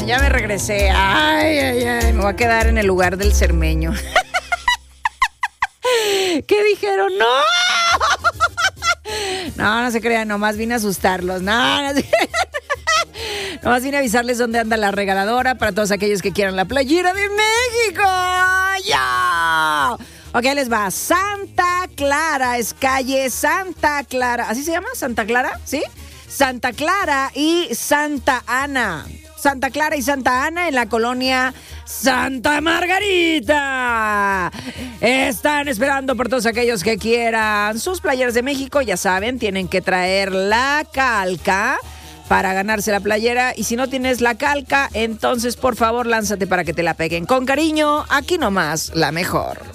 Ya me regresé. Ay, me voy a quedar en el lugar del cermeño. ¿Qué dijeron? ¡No! No se crean, nomás vine a asustarlos. Nomás vine a avisarles dónde anda la regaladora para todos aquellos que quieran la playera de México. ¡Ya! Ok, les va. Santa Clara, es calle Santa Clara. ¿Así se llama? ¿Santa Clara? ¿Sí? Santa Clara y Santa Ana. Santa Clara y Santa Ana en la colonia Santa Margarita. Están esperando por todos aquellos que quieran sus playeras de México. Ya saben, tienen que traer la calca para ganarse la playera. Y si no tienes la calca, entonces por favor lánzate para que te la peguen. Con cariño, aquí nomás, la mejor.